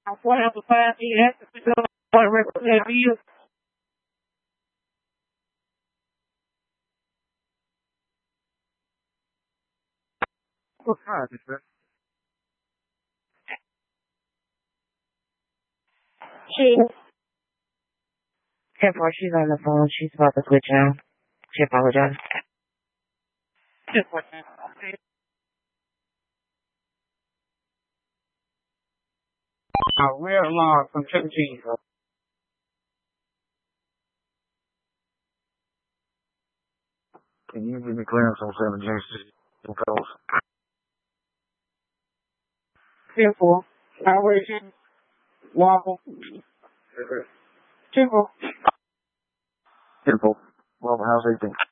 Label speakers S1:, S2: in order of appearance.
S1: I want to have to find me at the represent you. What time is it?
S2: She, Temple, she's on the phone. She's about to switch out. She apologized.
S1: Just what we're long from 17.
S3: Can you give me clearance on 7 Genesis calls?
S1: Simple. Operation. Waffle. Simple.
S3: Simple. Well, how's everything?